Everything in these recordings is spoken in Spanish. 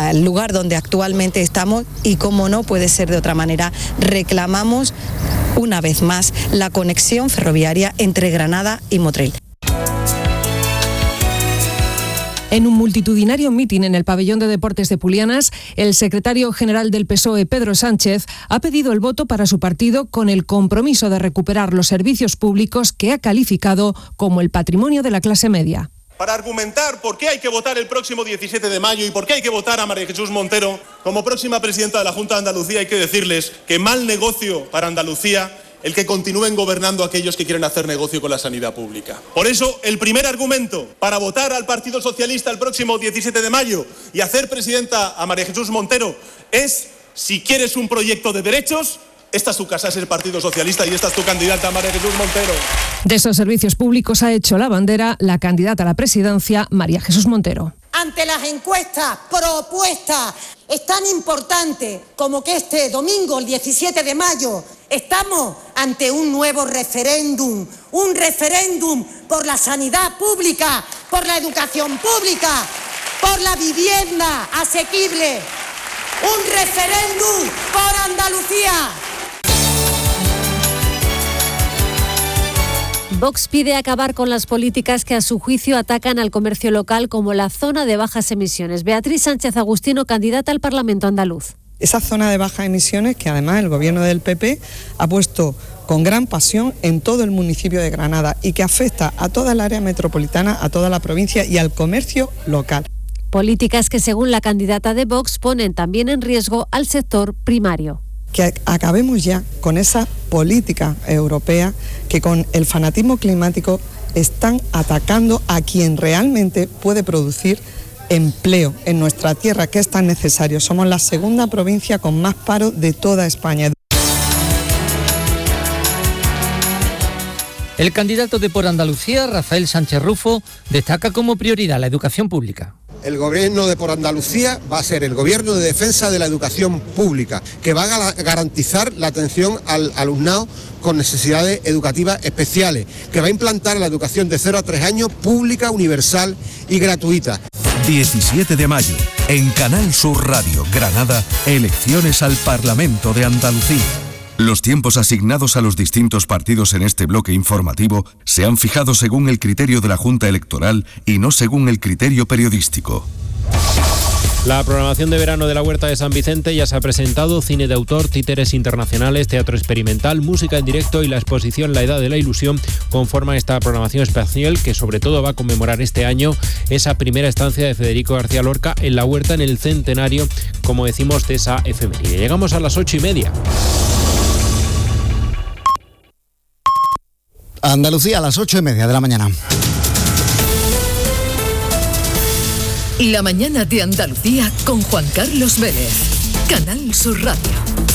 al lugar donde actualmente estamos y, como no puede ser de otra manera, reclamamos una vez más la conexión ferroviaria entre Granada y Motril. En un multitudinario mitin en el pabellón de deportes de Pulianas, el secretario general del PSOE, Pedro Sánchez, ha pedido el voto para su partido con el compromiso de recuperar los servicios públicos que ha calificado como el patrimonio de la clase media. Para argumentar por qué hay que votar el próximo 17 de mayo y por qué hay que votar a María Jesús Montero como próxima presidenta de la Junta de Andalucía, hay que decirles que mal negocio para Andalucía el que continúen gobernando aquellos que quieren hacer negocio con la sanidad pública. Por eso, el primer argumento para votar al Partido Socialista el próximo 17 de mayo y hacer presidenta a María Jesús Montero es: si quieres un proyecto de derechos, esta es tu casa, es el Partido Socialista y esta es tu candidata, María Jesús Montero. De esos servicios públicos ha hecho la bandera la candidata a la presidencia, María Jesús Montero. Ante las encuestas propuestas es tan importante como que este domingo, el 17 de mayo, estamos ante un nuevo referéndum, un referéndum por la sanidad pública, por la educación pública, por la vivienda asequible, un referéndum por Andalucía. Vox pide acabar con las políticas que a su juicio atacan al comercio local, como la zona de bajas emisiones. Beatriz Sánchez Agustino, candidata al Parlamento andaluz. Esa zona de bajas emisiones que además el gobierno del PP ha puesto con gran pasión en todo el municipio de Granada y que afecta a toda el área metropolitana, a toda la provincia y al comercio local. Políticas que, según la candidata de Vox, ponen también en riesgo al sector primario. Que acabemos ya con esa política europea que con el fanatismo climático están atacando a quien realmente puede producir empleo en nuestra tierra, que es tan necesario. Somos la segunda provincia con más paro de toda España. El candidato de Por Andalucía, Rafael Sánchez Rufo, destaca como prioridad la educación pública. El gobierno de Por Andalucía va a ser el gobierno de defensa de la educación pública, que va a garantizar la atención al alumnado con necesidades educativas especiales, que va a implantar la educación de 0 a 3 años pública, universal y gratuita. 17 de mayo, en Canal Sur Radio, Granada, elecciones al Parlamento de Andalucía. Los tiempos asignados a los distintos partidos en este bloque informativo se han fijado según el criterio de la Junta Electoral y no según el criterio periodístico. La programación de verano de la Huerta de San Vicente ya se ha presentado: cine de autor, títeres internacionales, teatro experimental, música en directo y la exposición La Edad de la Ilusión conforman esta programación especial que sobre todo va a conmemorar este año esa primera estancia de Federico García Lorca en la Huerta, en el centenario, como decimos, de esa efeméride. Llegamos a las 8:30. Andalucía, a las 8:30 de la mañana. La mañana de Andalucía con Juan Carlos Vélez. Canal Sur Radio.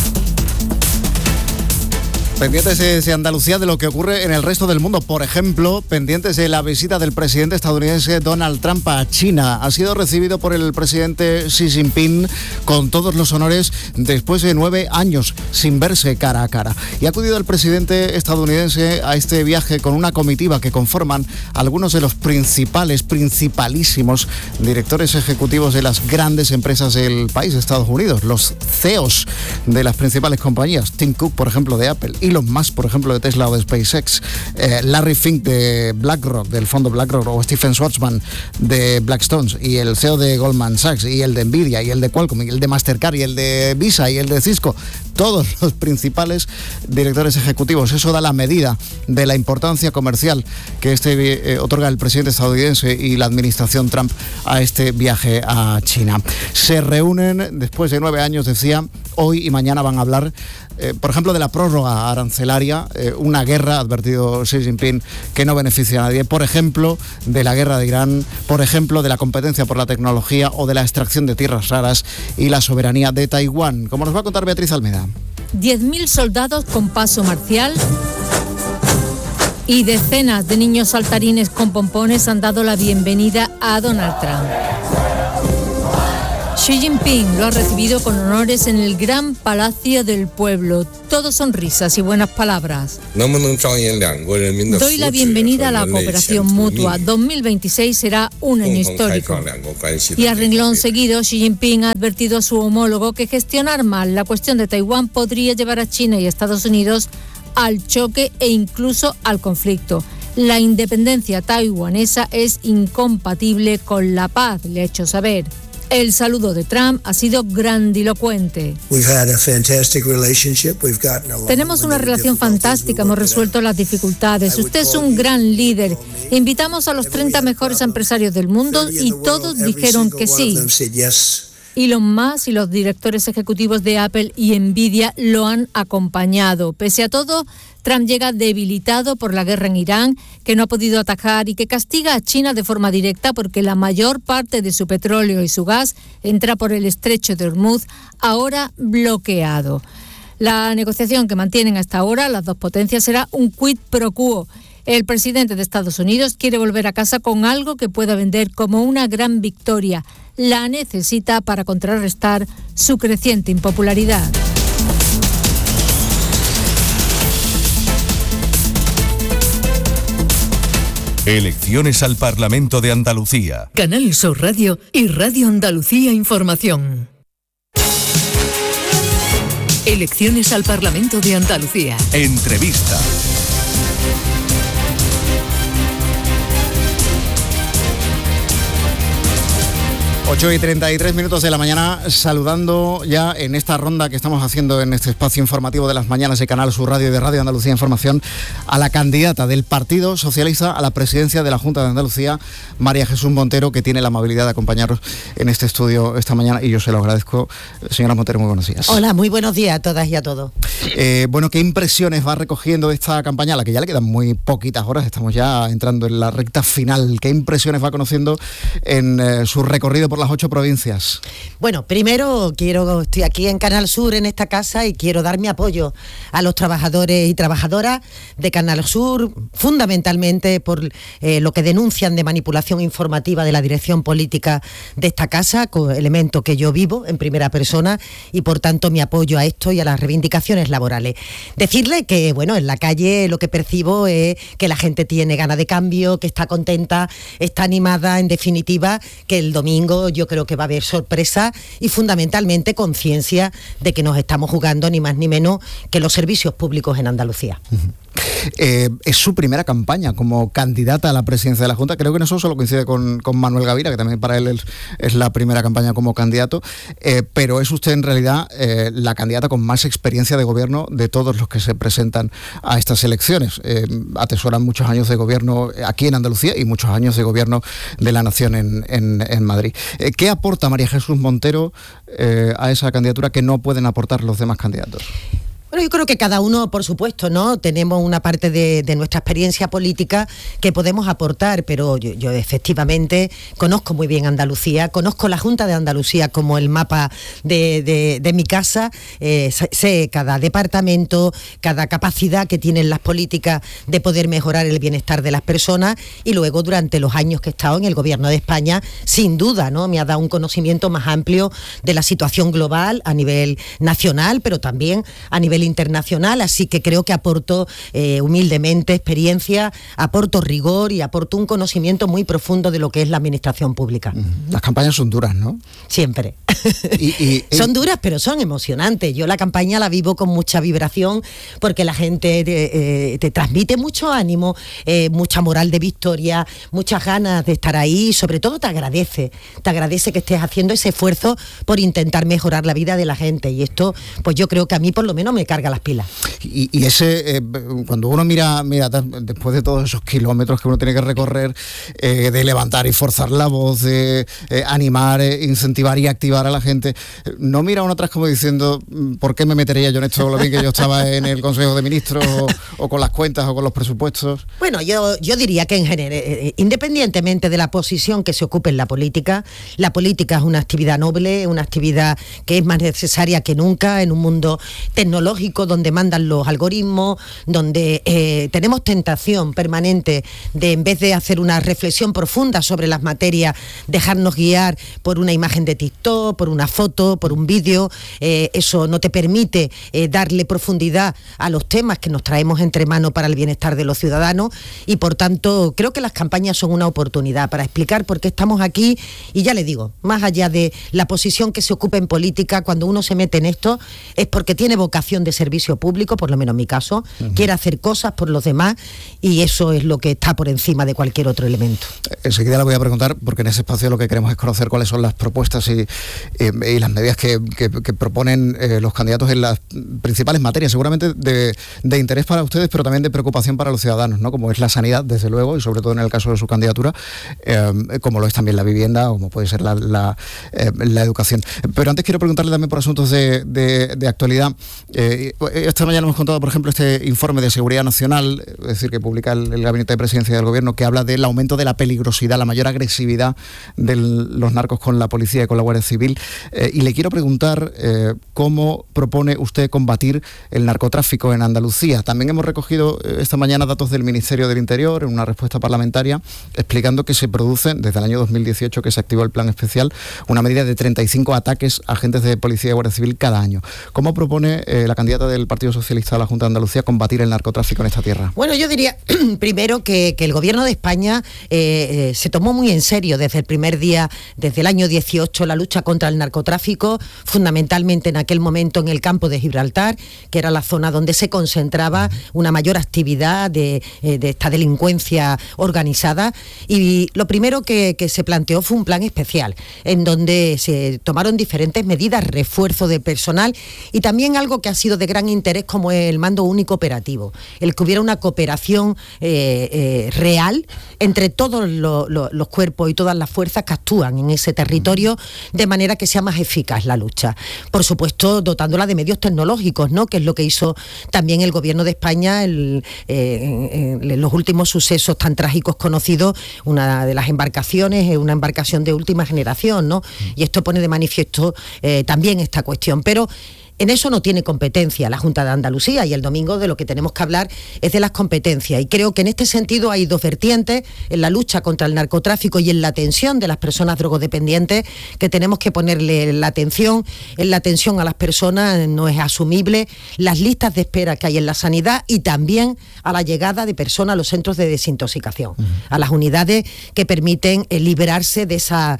Pendientes de Andalucía de lo que ocurre en el resto del mundo. Por ejemplo, pendientes de la visita del presidente estadounidense Donald Trump a China. Ha sido recibido por el presidente Xi Jinping con todos los honores después de 9 años sin verse cara a cara. Y ha acudido el presidente estadounidense a este viaje con una comitiva que conforman algunos de los principalísimos directores ejecutivos de las grandes empresas del país, Estados Unidos, los CEOs de las principales compañías. Tim Cook, por ejemplo, de Apple. Elon Musk, por ejemplo, de Tesla o de SpaceX, Larry Fink de BlackRock, del fondo BlackRock, o Stephen Schwarzman de Blackstone, y el CEO de Goldman Sachs, y el de Nvidia, y el de Qualcomm, y el de Mastercard, y el de Visa, y el de Cisco, todos los principales directores ejecutivos. Eso da la medida de la importancia comercial que otorga el presidente estadounidense y la administración Trump a este viaje a China. Se reúnen después de 9 años, decía, hoy y mañana van a hablar, por ejemplo, de la prórroga arancelaria, una guerra, ha advertido Xi Jinping, que no beneficia a nadie. Por ejemplo, de la guerra de Irán, por ejemplo, de la competencia por la tecnología o de la extracción de tierras raras y la soberanía de Taiwán, como nos va a contar Beatriz Almeida. 10.000 soldados con paso marcial y decenas de niños saltarines con pompones han dado la bienvenida a Donald Trump. Xi Jinping lo ha recibido con honores en el Gran Palacio del Pueblo. Todo sonrisas y buenas palabras. Doy la bienvenida a la cooperación mutua. 2026 será un año histórico. Y a renglón seguido, Xi Jinping ha advertido a su homólogo que gestionar mal la cuestión de Taiwán podría llevar a China y Estados Unidos al choque e incluso al conflicto. La independencia taiwanesa es incompatible con la paz, le ha hecho saber. El saludo de Trump ha sido grandilocuente. Tenemos una relación fantástica, hemos resuelto las dificultades. Usted es un gran líder. Invitamos a los 30 mejores empresarios del mundo y todos dijeron que sí. Elon Musk y los directores ejecutivos de Apple y Nvidia lo han acompañado. Pese a todo, Trump llega debilitado por la guerra en Irán, que no ha podido atajar y que castiga a China de forma directa porque la mayor parte de su petróleo y su gas entra por el estrecho de Hormuz, ahora bloqueado. La negociación que mantienen hasta ahora las dos potencias será un quid pro quo. El presidente de Estados Unidos quiere volver a casa con algo que pueda vender como una gran victoria. La necesita para contrarrestar su creciente impopularidad. Elecciones al Parlamento de Andalucía. Canal Sur Radio y Radio Andalucía Información. Elecciones al Parlamento de Andalucía. Entrevista. 8:33 de la mañana, saludando ya en esta ronda que estamos haciendo en este espacio informativo de las mañanas de Canal Sur Radio y de Radio Andalucía Información, a la candidata del Partido Socialista a la presidencia de la Junta de Andalucía, María Jesús Montero, que tiene la amabilidad de acompañarnos en este estudio esta mañana, y yo se lo agradezco. Señora Montero, muy buenos días. Hola, muy buenos días a todas y a todos. Bueno, ¿qué impresiones va recogiendo esta campaña, a la que ya le quedan muy poquitas horas? Estamos ya entrando en la recta final. ¿Qué impresiones va conociendo en su recorrido por las 8 provincias? Bueno, primero estoy aquí en Canal Sur, en esta casa, y quiero dar mi apoyo a los trabajadores y trabajadoras de Canal Sur, fundamentalmente por lo que denuncian de manipulación informativa de la dirección política de esta casa, con elementos que yo vivo en primera persona, y por tanto mi apoyo a esto y a las reivindicaciones laborales. Decirle que, bueno, en la calle lo que percibo es que la gente tiene ganas de cambio, que está contenta, está animada, en definitiva, que el domingo yo creo que va a haber sorpresa y fundamentalmente conciencia de que nos estamos jugando ni más ni menos que los servicios públicos en Andalucía. Es su primera campaña como candidata a la presidencia de la Junta. Creo que en eso solo coincide con Manuel Gavira, que también para él es la primera campaña como candidato, pero es usted en realidad la candidata con más experiencia de gobierno de todos los que se presentan a estas elecciones. Atesoran muchos años de gobierno aquí en Andalucía y muchos años de gobierno de la nación en Madrid. ¿Qué aporta María Jesús Montero a esa candidatura que no pueden aportar los demás candidatos? Bueno, yo creo que cada uno, por supuesto, ¿no? Tenemos una parte de nuestra experiencia política que podemos aportar, pero yo efectivamente conozco muy bien Andalucía, conozco la Junta de Andalucía como el mapa de mi casa, sé cada departamento, cada capacidad que tienen las políticas de poder mejorar el bienestar de las personas, y luego durante los años que he estado en el Gobierno de España, sin duda, ¿no? Me ha dado un conocimiento más amplio de la situación global a nivel nacional, pero también a nivel internacional, así que creo que aporto humildemente experiencia, aporto rigor y aporto un conocimiento muy profundo de lo que es la administración pública. Las campañas son duras, ¿no? Siempre. Son duras, pero son emocionantes. Yo la campaña la vivo con mucha vibración porque la gente te transmite mucho ánimo, mucha moral de victoria, muchas ganas de estar ahí, y sobre todo te agradece que estés haciendo ese esfuerzo por intentar mejorar la vida de la gente, y esto pues yo creo que a mí por lo menos me carga las pilas. Y ese, cuando uno mira, después de todos esos kilómetros que uno tiene que recorrer, de levantar y forzar la voz, de animar, incentivar y activar a la gente, no mira uno atrás como diciendo, ¿por qué me metería yo en esto lo bien que yo estaba en el Consejo de Ministros o con las cuentas o con los presupuestos? Bueno, yo diría que en general, independientemente de la posición que se ocupe en la política es una actividad noble, una actividad que es más necesaria que nunca en un mundo tecnológico tecnológico, donde mandan los algoritmos, donde tenemos tentación permanente de, en vez de hacer una reflexión profunda sobre las materias, dejarnos guiar por una imagen de TikTok, por una foto, por un vídeo. Eso no te permite darle profundidad a los temas que nos traemos entre manos para el bienestar de los ciudadanos, y por tanto creo que las campañas son una oportunidad para explicar por qué estamos aquí. Y ya le digo, más allá de la posición que se ocupa en política, cuando uno se mete en esto es porque tiene vocación de servicio público, por lo menos en mi caso, quiere hacer cosas por los demás, y eso es lo que está por encima de cualquier otro elemento. Enseguida le voy a preguntar, porque en ese espacio lo que queremos es conocer cuáles son las propuestas y las medidas que proponen los candidatos en las principales materias, seguramente de interés para ustedes, pero también de preocupación para los ciudadanos, ¿no? Como es la sanidad, desde luego, y sobre todo en el caso de su candidatura, como lo es también la vivienda, o como puede ser la educación. Pero antes quiero preguntarle también por asuntos de actualidad. Esta mañana hemos contado, por ejemplo, este informe de Seguridad Nacional, es decir, que publica el Gabinete de Presidencia del Gobierno, que habla del aumento de la peligrosidad, la mayor agresividad de los narcos con la policía y con la Guardia Civil. Y le quiero preguntar cómo propone usted combatir el narcotráfico en Andalucía. También hemos recogido esta mañana datos del Ministerio del Interior en una respuesta parlamentaria explicando que se producen, desde el año 2018 que se activó el plan especial, una medida de 35 ataques a agentes de policía y Guardia Civil cada año. ¿Cómo propone la candidata del Partido Socialista a la Junta de Andalucía combatir el narcotráfico en esta tierra? Bueno, yo diría primero que el Gobierno de España se tomó muy en serio desde el primer día, desde el año 18, la lucha contra el narcotráfico, fundamentalmente en aquel momento en el campo de Gibraltar, que era la zona donde se concentraba una mayor actividad de esta delincuencia organizada. Y lo primero que se planteó fue un plan especial, en donde se tomaron diferentes medidas, refuerzo de personal, y también algo que ha sido de gran interés, como el mando único operativo, el que hubiera una cooperación real entre todos los cuerpos y todas las fuerzas que actúan en ese territorio, de manera que sea más eficaz la lucha. Por supuesto, dotándola de medios tecnológicos, ¿no?, que es lo que hizo también el Gobierno de España en los últimos sucesos tan trágicos conocidos. Una de las embarcaciones es una embarcación de última generación, ¿no? Y esto pone de manifiesto también esta cuestión. Pero en eso no tiene competencia la Junta de Andalucía, y el domingo de lo que tenemos que hablar es de las competencias. Y creo que en este sentido hay dos vertientes, en la lucha contra el narcotráfico y en la atención de las personas drogodependientes, que tenemos que ponerle la atención. En la atención a las personas no es asumible las listas de espera que hay en la sanidad, y también a la llegada de personas a los centros de desintoxicación, a las unidades que permiten liberarse de esa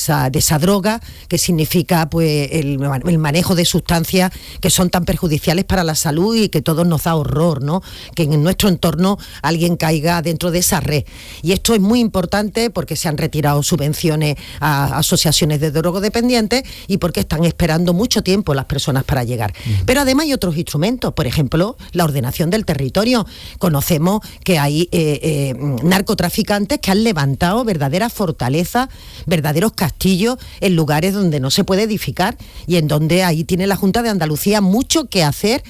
droga, que significa pues el manejo de sustancias que son tan perjudiciales para la salud y que todos nos da horror, ¿no?, que en nuestro entorno alguien caiga dentro de esa red. Y esto es muy importante porque se han retirado subvenciones a asociaciones de drogodependientes y porque están esperando mucho tiempo las personas para llegar. Pero además hay otros instrumentos, por ejemplo, la ordenación del territorio. Conocemos que hay narcotraficantes que han levantado verdaderas fortalezas, verdaderos castillos en lugares donde no se puede edificar, y en donde ahí tiene la Junta de Andalucía mucho que hacer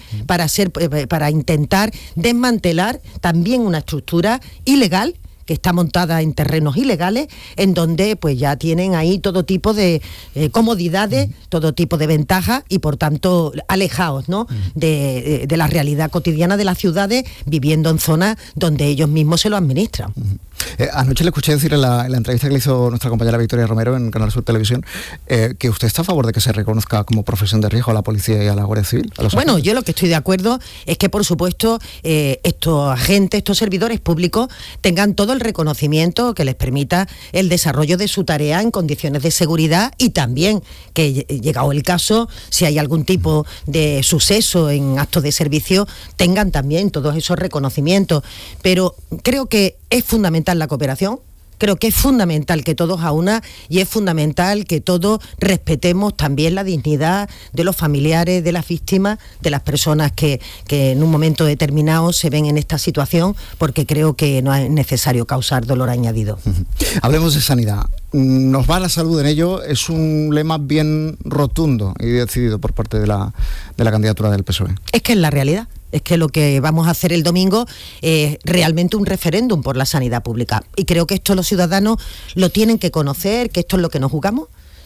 para intentar desmantelar también una estructura ilegal que está montada en terrenos ilegales, en donde pues ya tienen ahí todo tipo de comodidades, todo tipo de ventajas, y por tanto alejados, ¿no?, de la realidad cotidiana de las ciudades, viviendo en zonas donde ellos mismos se lo administran. Anoche le escuché decir en la entrevista que le hizo nuestra compañera Victoria Romero en Canal Sur Televisión que usted está a favor de que se reconozca como profesión de riesgo a la policía y a la Guardia Civil. Bueno, yo lo que estoy de acuerdo es que, por supuesto, estos agentes, estos servidores públicos tengan todo el reconocimiento que les permita el desarrollo de su tarea en condiciones de seguridad, y también que, llegado el caso, si hay algún tipo de suceso en actos de servicio, tengan también todos esos reconocimientos. Pero creo que es fundamental la cooperación. Creo que es fundamental que todos a una, y es fundamental que todos respetemos también la dignidad de los familiares, de las víctimas, de las personas que en un momento determinado se ven en esta situación, porque creo que no es necesario causar dolor añadido. Hablemos de sanidad. Nos va la salud en ello, es un lema bien rotundo y decidido por parte de la candidatura del PSOE. Es que es la realidad. Es que lo que vamos a hacer el domingo es realmente un referéndum por la sanidad pública. Y creo que esto los ciudadanos lo tienen que conocer, que esto es lo que nos jugamos.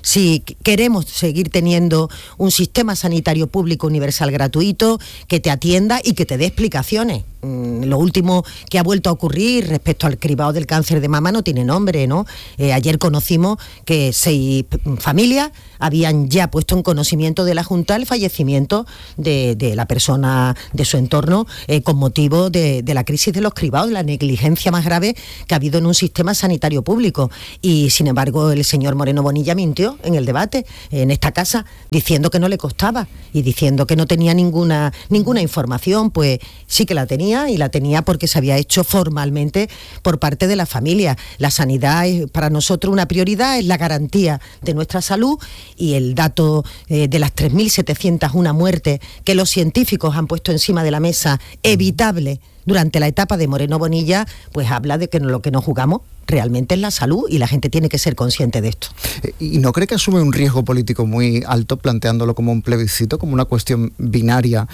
si queremos seguir teniendo un sistema sanitario público universal gratuito, que te atienda y que te dé explicaciones. Lo último que ha vuelto a ocurrir respecto al cribado del cáncer de mama no tiene nombre, ¿no? Ayer conocimos que 6 familias habían ya puesto en conocimiento de la Junta el fallecimiento de la persona de su entorno con motivo de la crisis de los cribados, la negligencia más grave que ha habido en un sistema sanitario público. Y sin embargo el señor Moreno Bonilla mintió en el debate en esta casa diciendo que no le costaba y diciendo que no tenía ninguna información. Pues sí que la tenía, y la tenía porque se había hecho formalmente por parte de la familia. La sanidad es para nosotros una prioridad, es la garantía de nuestra salud, y el dato de las 3.701 muertes que los científicos han puesto encima de la mesa, evitable durante la etapa de Moreno Bonilla, pues habla de que lo que nos jugamos realmente es la salud, y la gente tiene que ser consciente de esto. ¿Y no cree que asume un riesgo político muy alto planteándolo como un plebiscito, como una cuestión binaria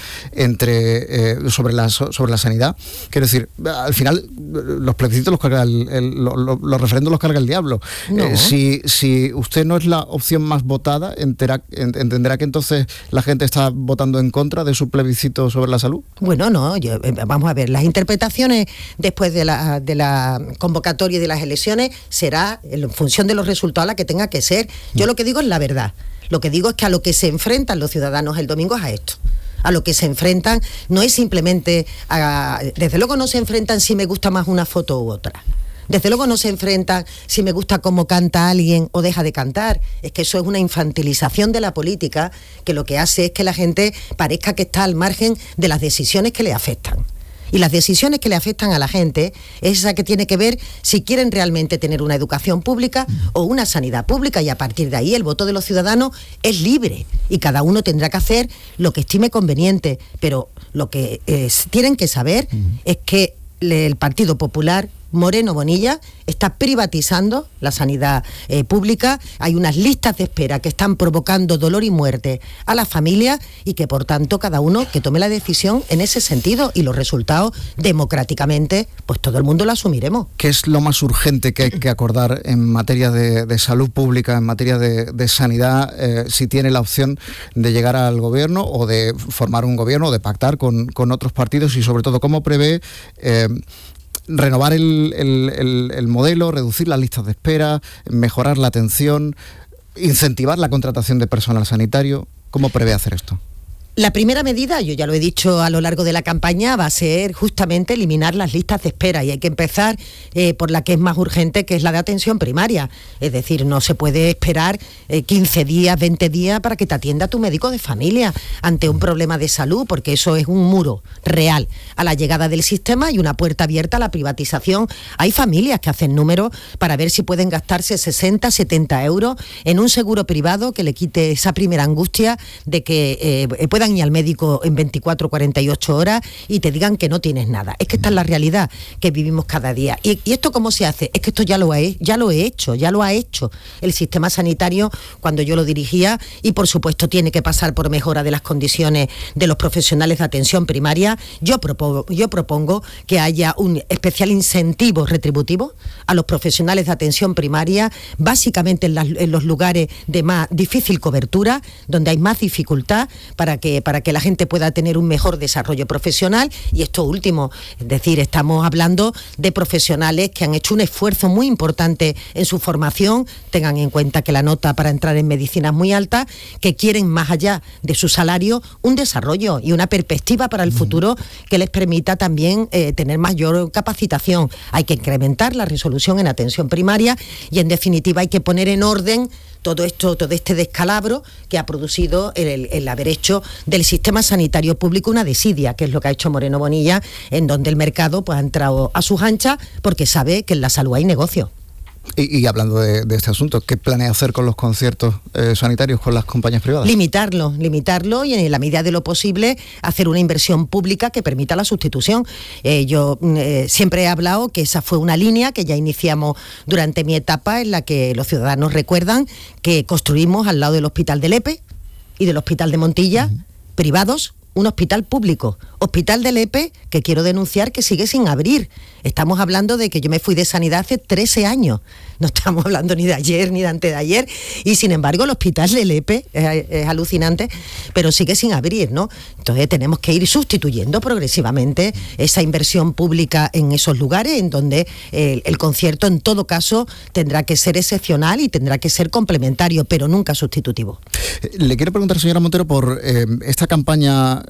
sobre la sanidad? Quiero decir, al final los plebiscitos los carga los referendos los carga el diablo. No. Si usted no es la opción más votada, entenderá que entonces la gente está votando en contra de su plebiscito sobre la salud. Bueno, no, vamos a ver, las interpretaciones después de la convocatoria y de las elecciones será en función de los resultados la que tenga que ser. Yo lo que digo es la verdad. Lo que digo es que a lo que se enfrentan los ciudadanos el domingo es a esto. A lo que se enfrentan no es simplemente desde luego no se enfrentan si me gusta más una foto u otra. Desde luego no se enfrentan si me gusta cómo canta alguien o deja de cantar. Es que eso es una infantilización de la política, que lo que hace es que la gente parezca que está al margen de las decisiones que le afectan. Y las decisiones que le afectan a la gente es esa que tiene que ver si quieren realmente tener una educación pública o una sanidad pública, y a partir de ahí el voto de los ciudadanos es libre y cada uno tendrá que hacer lo que estime conveniente. Pero lo que tienen que saber es que el Partido Popular, Moreno Bonilla, está privatizando la sanidad pública. Hay unas listas de espera que están provocando dolor y muerte a las familias, y que por tanto cada uno que tome la decisión en ese sentido, y los resultados democráticamente pues todo el mundo lo asumiremos. ¿Qué es lo más urgente que hay que acordar en materia de salud pública, en materia de sanidad, si tiene la opción de llegar al gobierno o de formar un gobierno o de pactar con otros partidos? Y sobre todo, ¿cómo prevé renovar el modelo, reducir las listas de espera, mejorar la atención, incentivar la contratación de personal sanitario? ¿Cómo prevé hacer esto? La primera medida, yo ya lo he dicho a lo largo de la campaña, va a ser justamente eliminar las listas de espera, y hay que empezar por la que es más urgente, que es la de atención primaria. Es decir, no se puede esperar 15 días, 20 días para que te atienda tu médico de familia ante un problema de salud, porque eso es un muro real a la llegada del sistema y una puerta abierta a la privatización. Hay familias que hacen números para ver si pueden gastarse 60, 70 euros en un seguro privado que le quite esa primera angustia de que puedan ir al médico en 24 o 48 horas y te digan que no tienes nada. Es que esta es la realidad que vivimos cada día. ¿Y esto cómo se hace? Es que esto ya lo ha hecho el sistema sanitario cuando yo lo dirigía, y por supuesto tiene que pasar por mejora de las condiciones de los profesionales de atención primaria. Yo propongo que haya un especial incentivo retributivo a los profesionales de atención primaria, básicamente en los lugares de más difícil cobertura, donde hay más dificultad, para que la gente pueda tener un mejor desarrollo profesional. Y esto último, es decir, estamos hablando de profesionales que han hecho un esfuerzo muy importante en su formación. Tengan en cuenta que la nota para entrar en medicina es muy alta, que quieren, más allá de su salario, un desarrollo y una perspectiva para el futuro que les permita también tener mayor capacitación. Hay que incrementar la resolución en atención primaria, y en definitiva hay que poner en orden todo este descalabro que ha producido el haber hecho del sistema sanitario público una desidia, que es lo que ha hecho Moreno Bonilla, en donde el mercado pues ha entrado a sus anchas porque sabe que en la salud hay negocio. Y hablando de este asunto, ¿qué planea hacer con los conciertos sanitarios con las compañías privadas? Limitarlo y en la medida de lo posible hacer una inversión pública que permita la sustitución. Yo siempre he hablado que esa fue una línea que ya iniciamos durante mi etapa, en la que los ciudadanos recuerdan que construimos al lado del Hospital de Lepe y del Hospital de Montilla, privados, un hospital público. Hospital de Lepe, que quiero denunciar que sigue sin abrir. Estamos hablando de que yo me fui de sanidad hace 13 años. no estamos hablando ni de ayer ni de antes de ayer, y sin embargo el hospital de Lepe es alucinante, pero sigue sin abrir, ¿no? Entonces tenemos que ir sustituyendo progresivamente esa inversión pública en esos lugares en donde el concierto en todo caso tendrá que ser excepcional y tendrá que ser complementario, pero nunca sustitutivo. Le quiero preguntar, señora Montero, por esta campaña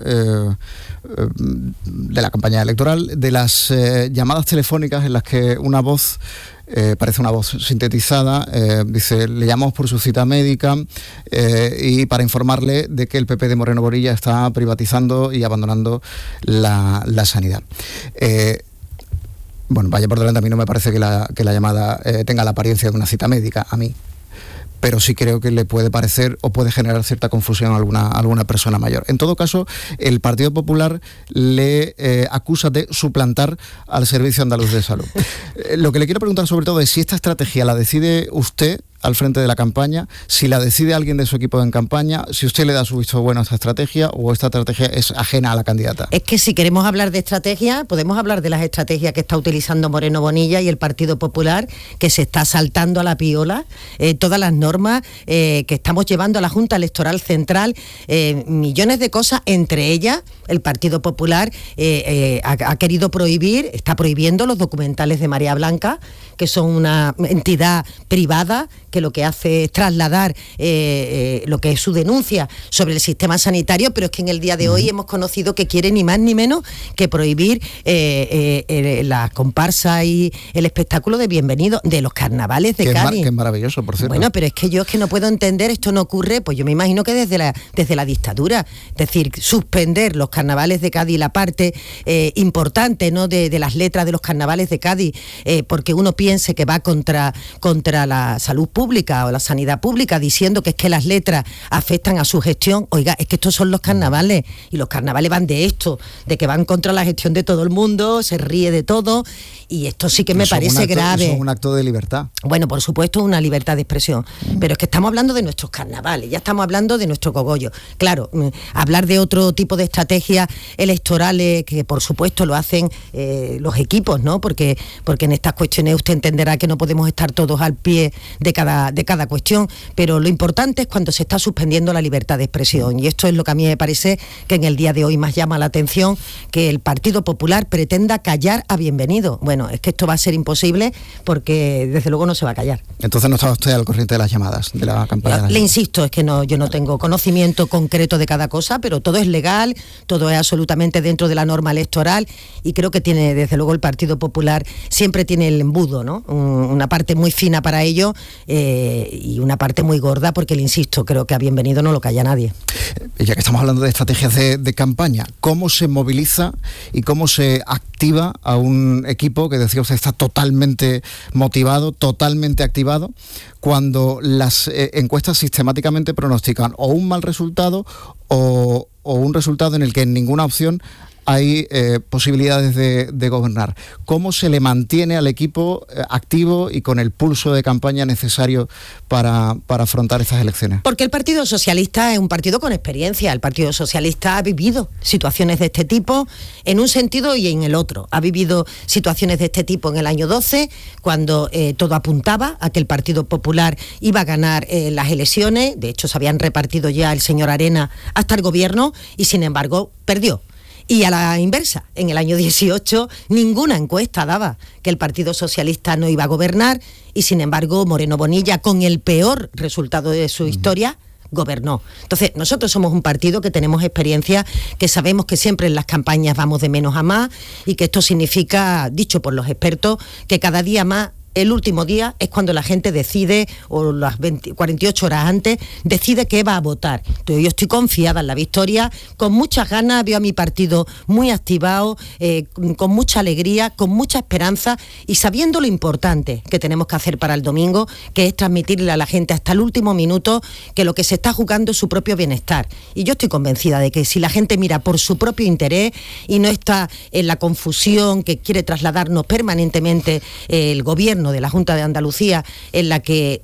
de la campaña electoral, de las llamadas telefónicas en las que una voz parece una voz sintetizada, dice: le llamamos por su cita médica y para informarle de que el PP de Moreno Bonilla está privatizando y abandonando la sanidad. Bueno, vaya por delante, a mí no me parece que la llamada tenga la apariencia de una cita médica, a mí. Pero sí creo que le puede parecer o puede generar cierta confusión a alguna persona mayor. En todo caso, el Partido Popular le acusa de suplantar al Servicio Andaluz de Salud. Lo que le quiero preguntar sobre todo es si esta estrategia la decide usted al frente de la campaña, si la decide alguien de su equipo en campaña, si usted le da su visto bueno a esta estrategia o esta estrategia es ajena a la candidata. Es que si queremos hablar de estrategia, podemos hablar de las estrategias que está utilizando Moreno Bonilla y el Partido Popular, que se está saltando a la piola todas las normas que estamos llevando a la Junta Electoral Central, millones de cosas, entre ellas el Partido Popular ha querido prohibir, está prohibiendo los documentales de Marea Blanca, que son una entidad privada que lo que hace es trasladar lo que es su denuncia sobre el sistema sanitario, pero es que en el día de hoy hemos conocido que quiere ni más ni menos que prohibir la comparsa y el espectáculo de bienvenido de los carnavales de Cádiz. Que es maravilloso, por cierto. Bueno, pero es que yo no puedo entender, esto no ocurre, pues yo me imagino que desde la dictadura, es decir, suspender los carnavales de Cádiz, la parte importante, ¿no?, de las letras de los carnavales de Cádiz, porque uno piense que va contra la salud pública o la sanidad pública, diciendo que es que las letras afectan a su gestión. Oiga, es que estos son los carnavales, y los carnavales van de esto, de que van contra la gestión de todo el mundo, se ríe de todo, y esto sí que me parece grave. Eso es un acto de libertad. Bueno, por supuesto, una libertad de expresión, pero es que estamos hablando de nuestros carnavales, ya estamos hablando de nuestro cogollo. Claro, hablar de otro tipo de estrategias electorales, que por supuesto lo hacen los equipos, ¿no? Porque en estas cuestiones usted entenderá que no podemos estar todos al pie de cada cuestión, pero lo importante es cuando se está suspendiendo la libertad de expresión, y esto es lo que a mí me parece que en el día de hoy más llama la atención, que el Partido Popular pretenda callar a Bienvenido. Bueno, es que esto va a ser imposible, porque desde luego no se va a callar. Entonces no estaba usted al corriente de las llamadas de la campaña. Le insisto, es que yo no tengo conocimiento concreto de cada cosa, pero todo es legal, todo es absolutamente dentro de la norma electoral, y creo que tiene, desde luego, el Partido Popular siempre tiene el embudo, ¿no? Una parte muy fina para ello y una parte muy gorda, porque le insisto, creo que a Bienvenido no lo calla nadie. Ya que estamos hablando de estrategias de campaña, ¿cómo se moviliza y cómo se activa a un equipo que, decía usted, está totalmente motivado, totalmente activado, cuando las encuestas sistemáticamente pronostican o un mal resultado o un resultado en el que en ninguna opción hay posibilidades de gobernar? ¿Cómo se le mantiene al equipo activo y con el pulso de campaña necesario para afrontar estas elecciones? Porque el Partido Socialista es un partido con experiencia. El Partido Socialista ha vivido situaciones de este tipo en un sentido y en el otro. Ha vivido situaciones de este tipo en el año 12, cuando todo apuntaba a que el Partido Popular iba a ganar las elecciones. De hecho, se habían repartido ya el señor Arena hasta el gobierno y, sin embargo, perdió. Y a la inversa, en el año 18 ninguna encuesta daba que el Partido Socialista no iba a gobernar, y sin embargo Moreno Bonilla, con el peor resultado de su historia, gobernó. Entonces, nosotros somos un partido que tenemos experiencia, que sabemos que siempre en las campañas vamos de menos a más, y que esto significa, dicho por los expertos, que cada día más, el último día es cuando la gente decide, o las 48 horas antes, decide que va a votar. Entonces yo estoy confiada en la victoria, con muchas ganas, veo a mi partido muy activado, con mucha alegría, con mucha esperanza, y sabiendo lo importante que tenemos que hacer para el domingo, que es transmitirle a la gente hasta el último minuto que lo que se está jugando es su propio bienestar. Y yo estoy convencida de que si la gente mira por su propio interés y no está en la confusión que quiere trasladarnos permanentemente el gobierno de la Junta de Andalucía, en la que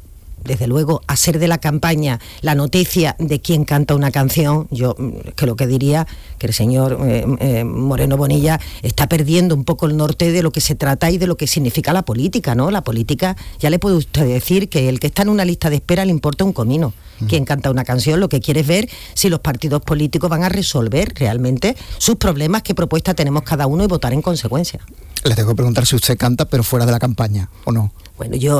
desde luego, hacer de la campaña la noticia de quién canta una canción, yo creo que diría que el señor Moreno Bonilla está perdiendo un poco el norte de lo que se trata y de lo que significa la política, ¿no? La política, ya le puede usted decir que el que está en una lista de espera le importa un comino quién canta una canción, lo que quiere es ver si los partidos políticos van a resolver realmente sus problemas, qué propuesta tenemos cada uno y votar en consecuencia. Le tengo que preguntar si usted canta, pero fuera de la campaña, ¿o no? Bueno, yo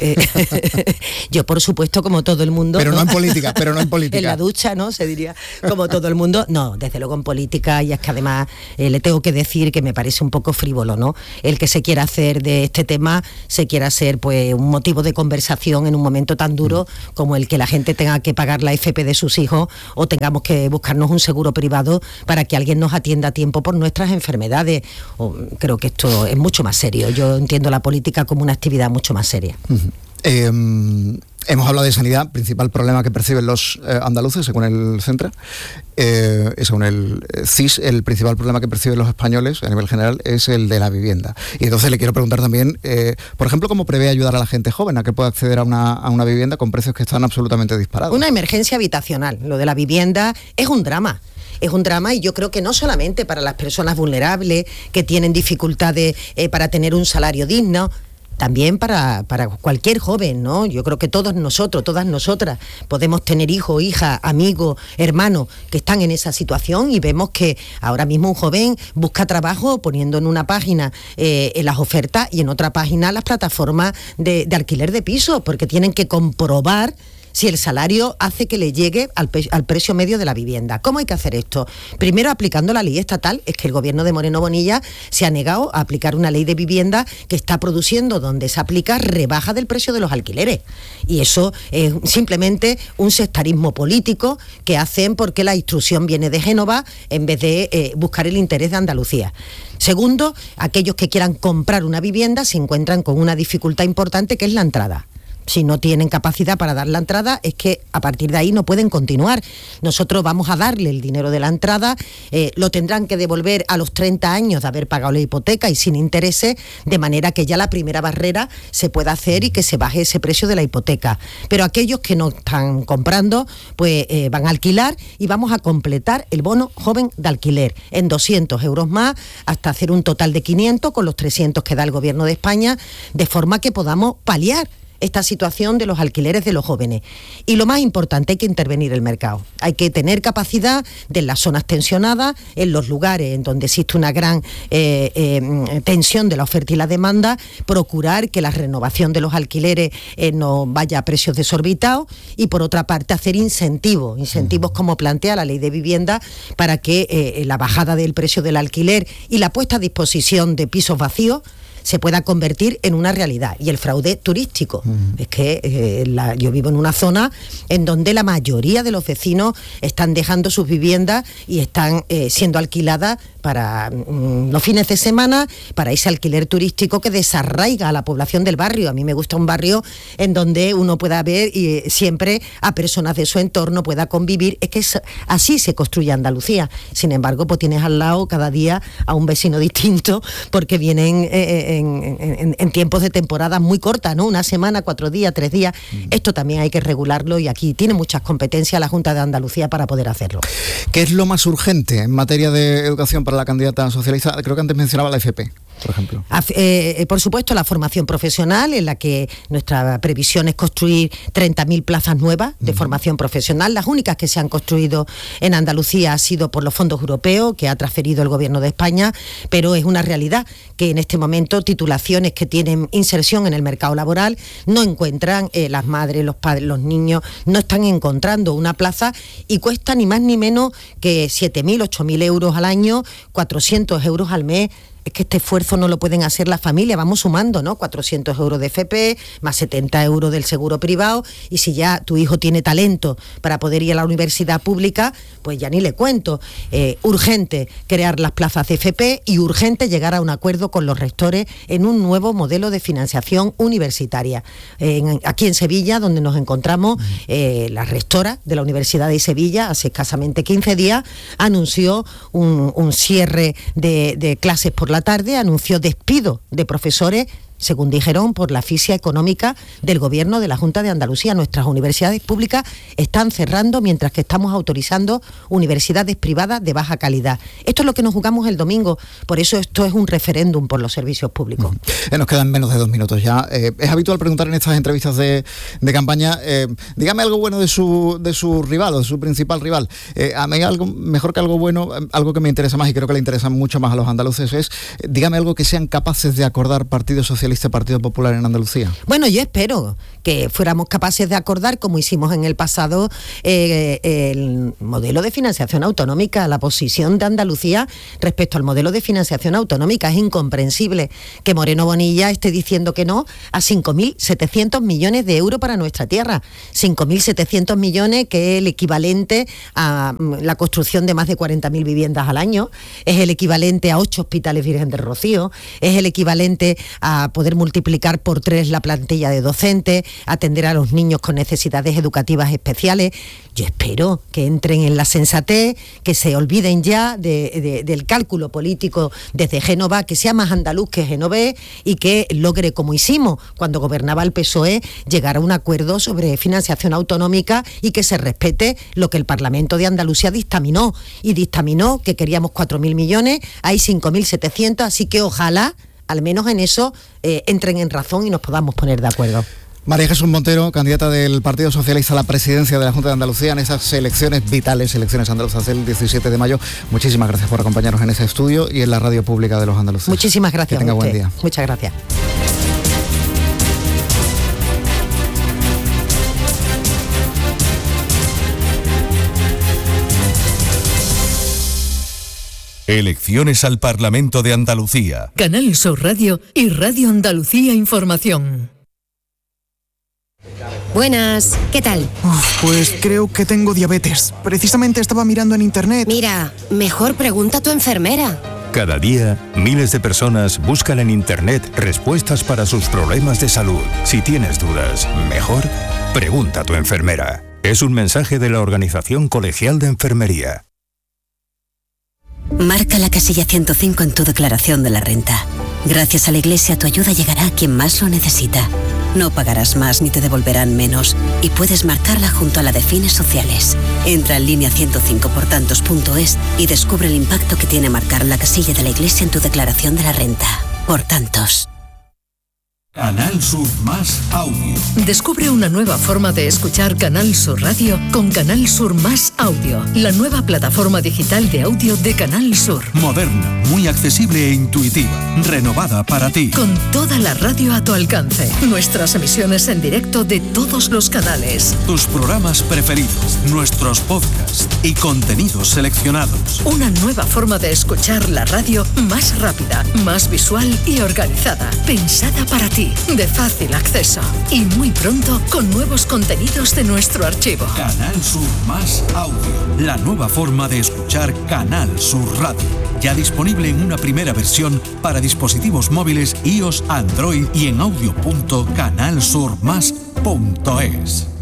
por supuesto, como todo el mundo... Pero no en política. En la ducha, ¿no? Se diría, como todo el mundo. No, desde luego en política, y es que además le tengo que decir que me parece un poco frívolo, ¿no? El que se quiera hacer de este tema, se quiera hacer pues un motivo de conversación en un momento tan duro como el que la gente tenga que pagar la FP de sus hijos o tengamos que buscarnos un seguro privado para que alguien nos atienda a tiempo por nuestras enfermedades. Creo que esto es mucho más serio. Yo entiendo la política como una actividad mucho más seria. Hemos hablado de sanidad, principal problema que perciben los andaluces, según el Centra, según el CIS, el principal problema que perciben los españoles a nivel general es el de la vivienda. Y entonces le quiero preguntar también, por ejemplo, ¿cómo prevé ayudar a la gente joven a que pueda acceder a una vivienda con precios que están absolutamente disparados? Una emergencia habitacional. Lo de la vivienda es un drama. Es un drama, y yo creo que no solamente para las personas vulnerables que tienen dificultades para tener un salario digno, también para cualquier joven, ¿no? Yo creo que todos nosotros, todas nosotras, podemos tener hijos, hijas, amigos, hermanos que están en esa situación, y vemos que ahora mismo un joven busca trabajo poniendo en una página las ofertas y en otra página las plataformas de alquiler de pisos, porque tienen que comprobar si el salario hace que le llegue al precio medio de la vivienda. ¿Cómo hay que hacer esto? Primero, aplicando la ley estatal. Es que el gobierno de Moreno Bonilla se ha negado a aplicar una ley de vivienda que está produciendo, donde se aplica rebaja del precio de los alquileres. Y eso es simplemente un sectarismo político que hacen porque la instrucción viene de Génova en vez de buscar el interés de Andalucía. Segundo, aquellos que quieran comprar una vivienda se encuentran con una dificultad importante, que es la entrada. Si no tienen capacidad para dar la entrada, es que a partir de ahí no pueden continuar. Nosotros vamos a darle el dinero de la entrada, lo tendrán que devolver a los 30 años de haber pagado la hipoteca y sin intereses, de manera que ya la primera barrera se pueda hacer y que se baje ese precio de la hipoteca. Pero aquellos que no están comprando, pues van a alquilar, y vamos a completar el bono joven de alquiler en 200 euros más, hasta hacer un total de 500 con los 300 que da el Gobierno de España, de forma que podamos paliar esta situación de los alquileres de los jóvenes. Y lo más importante, hay que intervenir el mercado. Hay que tener capacidad de, en las zonas tensionadas, en los lugares en donde existe una gran tensión de la oferta y la demanda, procurar que la renovación de los alquileres no vaya a precios desorbitados, y por otra parte hacer incentivos como plantea la ley de vivienda, para que la bajada del precio del alquiler y la puesta a disposición de pisos vacíos se pueda convertir en una realidad. Y el fraude turístico. Es que yo vivo en una zona en donde la mayoría de los vecinos están dejando sus viviendas y están siendo alquiladas para los fines de semana, para ese alquiler turístico que desarraiga a la población del barrio. A mí me gusta un barrio en donde uno pueda ver siempre a personas de su entorno, pueda convivir. Es que así se construye Andalucía. Sin embargo, pues tienes al lado cada día a un vecino distinto, porque vienen en tiempos de temporada muy cortas, ¿no? Una semana, 4 días, 3 días. Esto también hay que regularlo, y aquí tiene muchas competencias la Junta de Andalucía para poder hacerlo. ¿Qué es lo más urgente en materia de educación para la candidata socialista? Creo que antes mencionaba la FP, por ejemplo. Por supuesto, la formación profesional, en la que nuestra previsión es construir 30.000 plazas nuevas de formación profesional. Las únicas que se han construido en Andalucía ha sido por los fondos europeos que ha transferido el Gobierno de España, pero es una realidad que en este momento titulaciones que tienen inserción en el mercado laboral no encuentran, las madres, los padres, los niños no están encontrando una plaza, y cuesta ni más ni menos que 7.000, 8.000 euros al año, 400 euros al mes. Es que este esfuerzo no lo pueden hacer las familias, vamos sumando, ¿no? 400 euros de FP, más 70 euros del seguro privado, y si ya tu hijo tiene talento para poder ir a la universidad pública, pues ya ni le cuento. Urgente crear las plazas de FP, y urgente llegar a un acuerdo con los rectores en un nuevo modelo de financiación universitaria. Aquí en Sevilla, donde nos encontramos, la rectora de la Universidad de Sevilla, hace escasamente 15 días, anunció un cierre de clases por la tarde, anunció despido de profesores según dijeron, por la asfixia económica del Gobierno de la Junta de Andalucía. Nuestras universidades públicas están cerrando mientras que estamos autorizando universidades privadas de baja calidad. Esto es lo que nos jugamos el domingo, por eso esto es un referéndum por los servicios públicos. Nos quedan menos de 2 minutos ya. Es habitual preguntar en estas entrevistas de campaña, dígame algo bueno de su rival o de su principal rival. A mí algo mejor que algo bueno, algo que me interesa más y creo que le interesa mucho más a los andaluces es, dígame algo que sean capaces de acordar Partido Socialista y Partido Popular en Andalucía. Bueno, yo espero que fuéramos capaces de acordar, como hicimos en el pasado, el modelo de financiación autonómica, la posición de Andalucía respecto al modelo de financiación autonómica. Es incomprensible que Moreno Bonilla esté diciendo que no a 5.700 millones de euros para nuestra tierra. 5.700 millones, que es el equivalente a la construcción de más de 40.000 viviendas al año, es el equivalente a 8 hospitales Virgen del Rocío, es el equivalente a poder multiplicar por 3 la plantilla de docentes, atender a los niños con necesidades educativas especiales. Yo espero que entren en la sensatez, que se olviden ya del cálculo político desde Génova, que sea más andaluz que genovés y que logre, como hicimos cuando gobernaba el PSOE, llegar a un acuerdo sobre financiación autonómica y que se respete lo que el Parlamento de Andalucía dictaminó que queríamos 4.000 millones, hay 5.700, así que ojalá, al menos en eso, entren en razón y nos podamos poner de acuerdo. María Jesús Montero, candidata del Partido Socialista a la presidencia de la Junta de Andalucía en esas elecciones vitales, elecciones andaluzas del 17 de mayo. Muchísimas gracias por acompañarnos en ese estudio y en la radio pública de los andaluces. Muchísimas gracias. Que tenga buen día. Muchas gracias. Elecciones al Parlamento de Andalucía. Canal Sur Radio y Radio Andalucía Información. Buenas, ¿qué tal? Pues creo que tengo diabetes. Precisamente estaba mirando en internet. Mira, mejor pregunta a tu enfermera. Cada día, miles de personas buscan en internet respuestas para sus problemas de salud. Si tienes dudas, mejor pregunta a tu enfermera. Es un mensaje de la Organización Colegial de Enfermería. Marca la casilla 105 en tu declaración de la renta. Gracias a la Iglesia, tu ayuda llegará a quien más lo necesita. No pagarás más ni te devolverán menos y puedes marcarla junto a la de fines sociales. Entra en línea 105portantos.es y descubre el impacto que tiene marcar la casilla de la Iglesia en tu declaración de la renta. Por tantos. Canal Sur Más Audio. Descubre una nueva forma de escuchar Canal Sur Radio con Canal Sur Más Audio, la nueva plataforma digital de audio de Canal Sur. Moderna, muy accesible e intuitiva, renovada para ti. Con toda la radio a tu alcance, nuestras emisiones en directo de todos los canales. Tus programas preferidos, nuestros podcasts y contenidos seleccionados. Una nueva forma de escuchar la radio más rápida, más visual y organizada, pensada para ti, de fácil acceso y muy pronto con nuevos contenidos de nuestro archivo. Canal Sur Más Audio, la nueva forma de escuchar Canal Sur Radio, ya disponible en una primera versión para dispositivos móviles iOS, Android y en audio.canalsurmas.es.